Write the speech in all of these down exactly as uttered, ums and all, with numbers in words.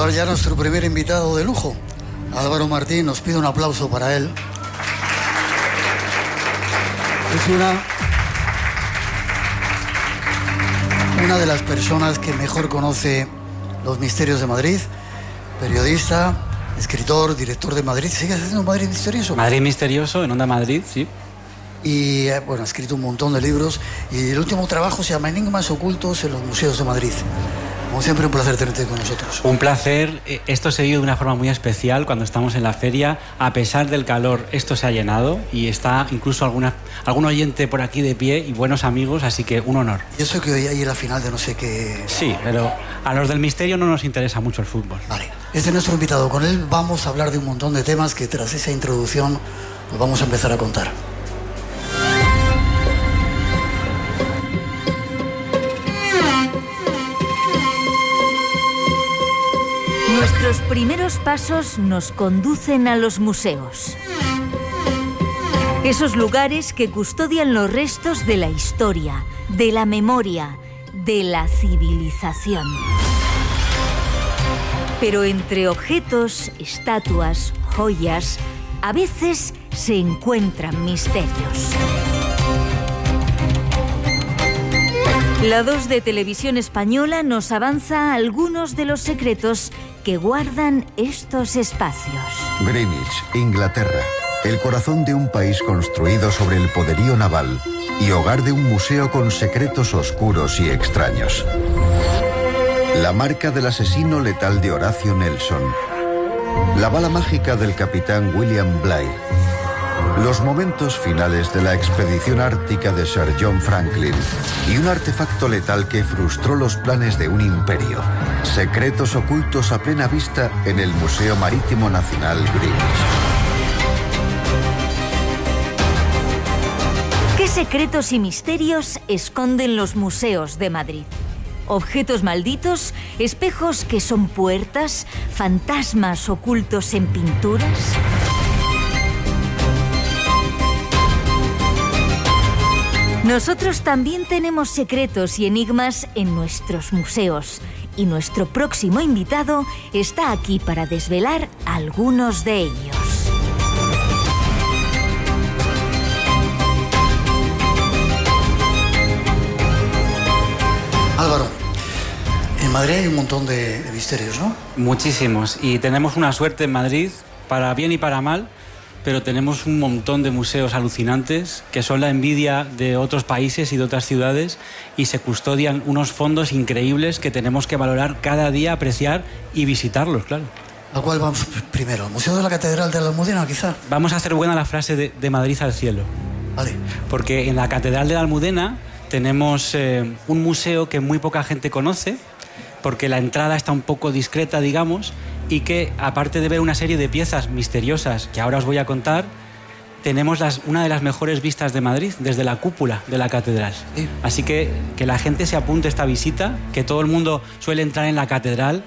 ahora ya nuestro primer invitado de lujo, Álvaro Martín, nos pide un aplauso para él. Es una, una de las personas que mejor conoce los misterios de Madrid, periodista, escritor, director de Madrid. ¿Sigues haciendo Madrid Misterioso? Madrid Misterioso, en Onda Madrid, sí. Y, bueno, ha escrito un montón de libros. Y el último trabajo se llama Enigmas ocultos en los museos de Madrid. Como siempre, un placer tenerte con nosotros. Un placer. Esto se vive de una forma muy especial cuando estamos en la feria. A pesar del calor, esto se ha llenado y está incluso alguna, algún oyente por aquí de pie y buenos amigos, así que un honor. Yo sé que hoy hay la final de no sé qué... Sí, pero a los del misterio no nos interesa mucho el fútbol. Vale. Este es nuestro invitado. Con él vamos a hablar de un montón de temas que tras esa introducción nos vamos a empezar a contar. Nuestros primeros pasos nos conducen a los museos. Esos lugares que custodian los restos de la historia, de la memoria, de la civilización. Pero entre objetos, estatuas, joyas, a veces se encuentran misterios. La dos de Televisión Española nos avanza algunos de los secretos que guardan estos espacios. Greenwich, Inglaterra, el corazón de un país construido sobre el poderío naval y hogar de un museo con secretos oscuros y extraños. La marca del asesino letal de Horatio Nelson. La bala mágica del capitán William Bligh. Los momentos finales de la expedición ártica de Sir John Franklin y un artefacto letal que frustró los planes de un imperio. Secretos ocultos a plena vista en el Museo Marítimo Nacional Greenwich. ¿Qué secretos y misterios esconden los museos de Madrid? Objetos malditos, espejos que son puertas, fantasmas ocultos en pinturas. Nosotros también tenemos secretos y enigmas en nuestros museos y nuestro próximo invitado está aquí para desvelar algunos de ellos. Álvaro, en Madrid hay un montón de, de misterios, ¿no? Muchísimos. Y tenemos una suerte en Madrid, para bien y para mal, pero tenemos un montón de museos alucinantes que son la envidia de otros países y de otras ciudades y se custodian unos fondos increíbles que tenemos que valorar cada día, apreciar y visitarlos, claro. ¿A cuál vamos primero? ¿El Museo de la Catedral de la Almudena, quizá? Vamos a hacer buena la frase de, de Madrid al cielo. Vale. Porque en la Catedral de la Almudena tenemos eh, un museo que muy poca gente conoce, porque la entrada está un poco discreta, digamos, y que, aparte de ver una serie de piezas misteriosas que ahora os voy a contar, tenemos las, una de las mejores vistas de Madrid, desde la cúpula de la catedral. Sí. Así que que la gente se apunte a esta visita, que todo el mundo suele entrar en la catedral.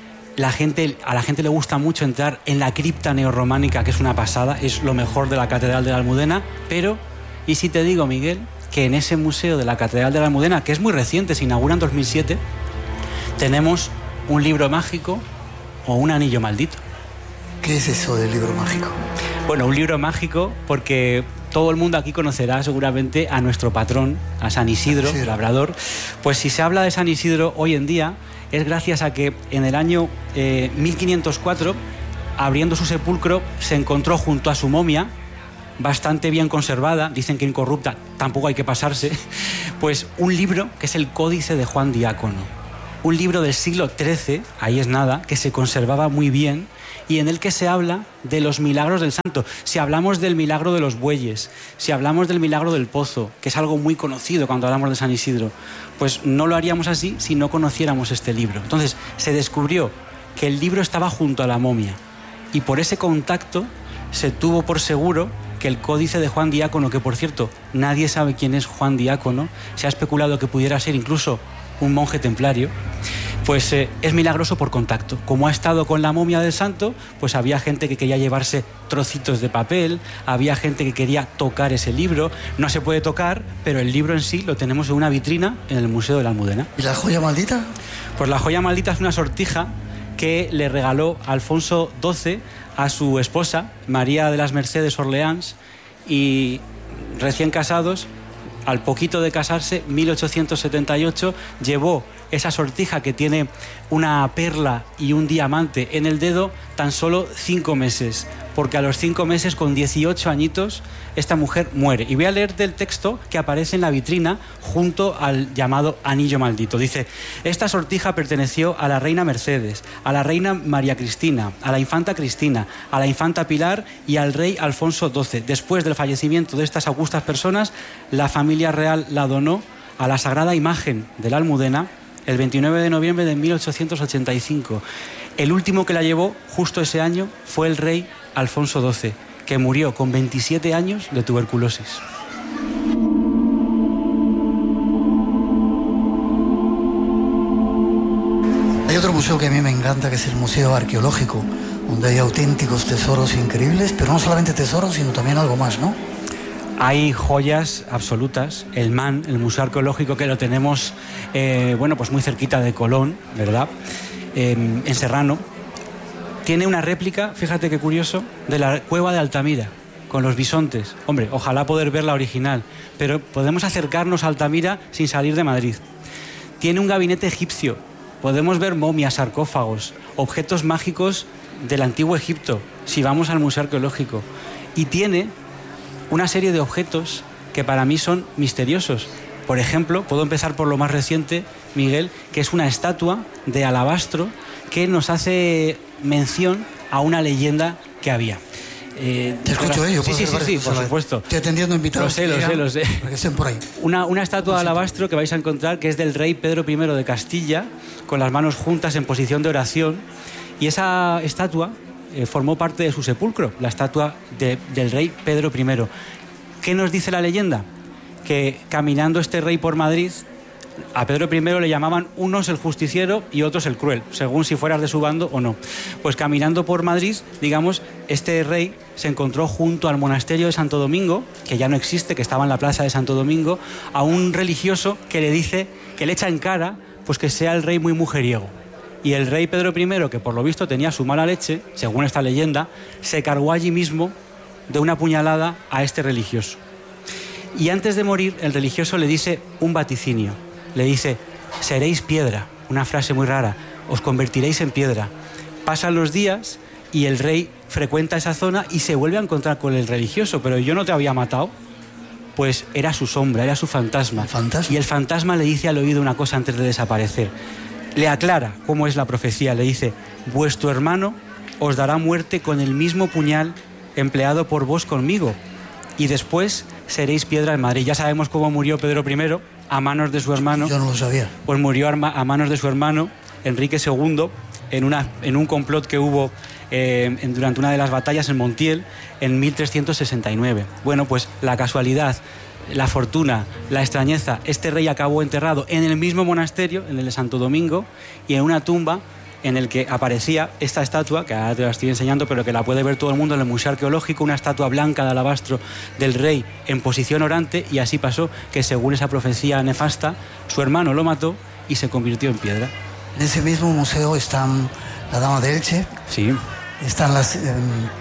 La gente, a la gente le gusta mucho entrar en la cripta neorrománica, que es una pasada, es lo mejor de la Catedral de la Almudena, pero, ¿y si te digo, Miguel, que en ese museo de la Catedral de la Almudena, que es muy reciente, se inaugura en dos mil siete, tenemos un libro mágico o un anillo maldito? ¿Qué es eso del libro mágico? Bueno, un libro mágico porque todo el mundo aquí conocerá seguramente a nuestro patrón, a San Isidro, sí, labrador. Pues si se habla de San Isidro hoy en día es gracias a que en el año eh, mil quinientos cuatro, abriendo su sepulcro, se encontró junto a su momia, bastante bien conservada, dicen que incorrupta, tampoco hay que pasarse, pues un libro que es el Códice de Juan Diácono. Un libro del siglo trece, ahí es nada, que se conservaba muy bien y en el que se habla de los milagros del santo. Si hablamos del milagro de los bueyes, si hablamos del milagro del pozo, que es algo muy conocido cuando hablamos de San Isidro, pues no lo haríamos así si no conociéramos este libro. Entonces se descubrió que el libro estaba junto a la momia y por ese contacto se tuvo por seguro que el Códice de Juan Diácono, que por cierto nadie sabe quién es Juan Diácono, se ha especulado que pudiera ser incluso un monje templario, pues eh, es milagroso por contacto. Como ha estado con la momia del santo, pues había gente que quería llevarse trocitos de papel, había gente que quería tocar ese libro. No se puede tocar, pero el libro en sí lo tenemos en una vitrina en el Museo de la Almudena. ¿Y la joya maldita? Pues la joya maldita es una sortija que le regaló Alfonso doce a su esposa, María de las Mercedes Orleans, y recién casados, al poquito de casarse, mil ochocientos setenta y ocho, llevó esa sortija que tiene una perla y un diamante en el dedo tan solo cinco meses, porque a los cinco meses, con dieciocho añitos, esta mujer muere. Y voy a leerte el texto que aparece en la vitrina junto al llamado anillo maldito. Dice: esta sortija perteneció a la reina Mercedes, a la reina María Cristina, a la infanta Cristina, a la infanta Pilar y al rey Alfonso doce. Después del fallecimiento de estas augustas personas, la familia real la donó a la Sagrada Imagen de la Almudena el veintinueve de noviembre de mil ochocientos ochenta y cinco. El último que la llevó justo ese año fue el rey Alfonso doce, que murió con veintisiete años de tuberculosis. Hay otro museo que a mí me encanta, que es el Museo Arqueológico, donde hay auténticos tesoros increíbles, pero no solamente tesoros, sino también algo más, ¿no? Hay joyas absolutas. El M A N, el Museo Arqueológico, que lo tenemos eh, bueno, pues muy cerquita de Colón, ¿verdad? Eh, en Serrano. Tiene una réplica, fíjate qué curioso, de la cueva de Altamira, con los bisontes. Hombre, ojalá poder ver la original, pero podemos acercarnos a Altamira sin salir de Madrid. Tiene un gabinete egipcio. Podemos ver momias, sarcófagos, objetos mágicos del antiguo Egipto, si vamos al Museo Arqueológico. Y tiene una serie de objetos que para mí son misteriosos. Por ejemplo, puedo empezar por lo más reciente, Miguel, que es una estatua de alabastro que nos hace mención a una leyenda que había. Eh, Te escucho ello. Sí, sí, sí, sí, por supuesto. Estoy atendiendo invitados. Lo sé, lo sé, lo sé. Para que estén por ahí. Una, una estatua de alabastro que vais a encontrar, que es del rey Pedro primero de Castilla, con las manos juntas en posición de oración. Y esa estatua eh, formó parte de su sepulcro, la estatua de, del rey Pedro primero. ¿Qué nos dice la leyenda? Que caminando este rey por Madrid, a Pedro primero le llamaban unos el justiciero y otros el cruel, según si fueras de su bando o no. Pues caminando por Madrid, digamos, este rey se encontró junto al monasterio de Santo Domingo, que ya no existe, que estaba en la plaza de Santo Domingo, a un religioso que le dice, que le echa en cara, pues que sea el rey muy mujeriego. Y el rey Pedro primero, que por lo visto tenía su mala leche, según esta leyenda, se cargó allí mismo de una puñalada a este religioso. Y antes de morir, el religioso le dice un vaticinio. Le dice: seréis piedra, una frase muy rara, os convertiréis en piedra. Pasan los días y el rey frecuenta esa zona y se vuelve a encontrar con el religioso. Pero yo no te había matado. Pues era su sombra, era su fantasma. ¿Fantasma? Y el fantasma le dice al oído una cosa antes de desaparecer. Le aclara cómo es la profecía. Le dice: vuestro hermano os dará muerte con el mismo puñal empleado por vos conmigo, y después seréis piedra en Madrid. Ya sabemos cómo murió Pedro primero, a manos de su hermano. Yo no lo sabía. Pues murió a manos de su hermano, Enrique segundo, en, una, en un complot que hubo eh, en, durante una de las batallas en Montiel, en mil trescientos sesenta y nueve. Bueno, pues la casualidad, la fortuna, la extrañeza, este rey acabó enterrado en el mismo monasterio, en el de Santo Domingo, y en una tumba en el que aparecía esta estatua, que ahora te la estoy enseñando, pero que la puede ver todo el mundo en el Museo Arqueológico, una estatua blanca de alabastro del rey en posición orante, y así pasó que, según esa profecía nefasta, su hermano lo mató y se convirtió en piedra. En ese mismo museo están la Dama de Elche, sí, están las, eh,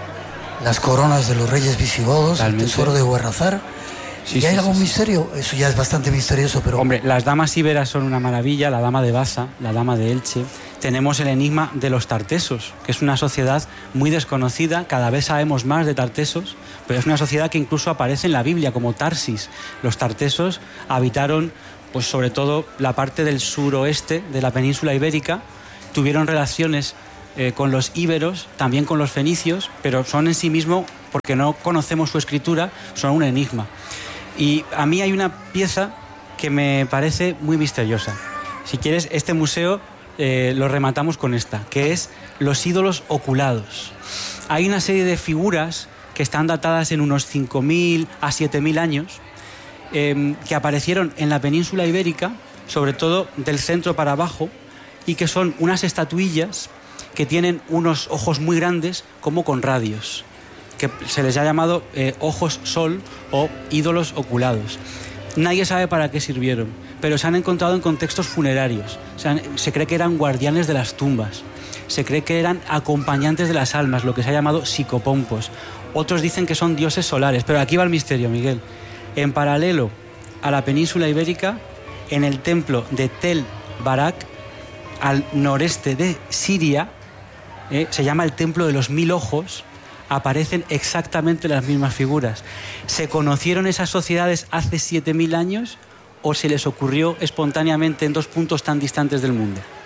las coronas de los reyes visigodos, Totalmente. El tesoro de Guerrazar. Sí, ¿Y hay sí, algún sí, misterio? Sí. Eso ya es bastante misterioso, pero... Hombre, las damas íberas son una maravilla, la Dama de Baza, la Dama de Elche. Tenemos el enigma de los tartesos, que es una sociedad muy desconocida, cada vez sabemos más de tartesos, pero es una sociedad que incluso aparece en la Biblia como Tarsis. Los tartesos habitaron, pues sobre todo, la parte del suroeste de la península ibérica, tuvieron relaciones eh, con los íberos, también con los fenicios, pero son en sí mismos, porque no conocemos su escritura, son un enigma. Y a mí hay una pieza que me parece muy misteriosa. Si quieres, este museo eh, lo rematamos con esta, que es los ídolos oculados. Hay una serie de figuras que están datadas en unos cinco mil a siete mil años, eh, que aparecieron en la península ibérica, sobre todo del centro para abajo, y que son unas estatuillas que tienen unos ojos muy grandes, como con radios, que se les ha llamado eh, ojos sol o ídolos oculados. Nadie sabe para qué sirvieron, pero se han encontrado en contextos funerarios. O sea, se cree que eran guardianes de las tumbas, se cree que eran acompañantes de las almas, lo que se ha llamado psicopompos. Otros dicen que son dioses solares, pero aquí va el misterio, Miguel. En paralelo a la península ibérica, en el templo de Tel Barak, al noreste de Siria, eh, se llama el Templo de los Mil Ojos, aparecen exactamente las mismas figuras. ¿Se conocieron esas sociedades hace siete mil años o se les ocurrió espontáneamente en dos puntos tan distantes del mundo?